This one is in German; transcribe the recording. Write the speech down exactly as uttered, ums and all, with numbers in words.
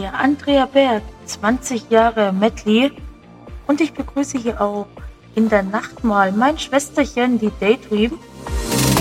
der Andrea Berg, zwanzig Jahre Medley. Und ich begrüße hier auch in der Nacht mal mein Schwesterchen, die Daydream.